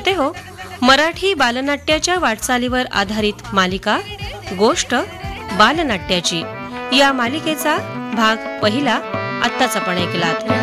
श्रोते हो, मराठी बालनाट्याच्या वाटचालीवर आधारित मालिका गोष्ट बालनाट्याची या मालिकेचा भाग पहिला आत्ताच आपण ऐकलात.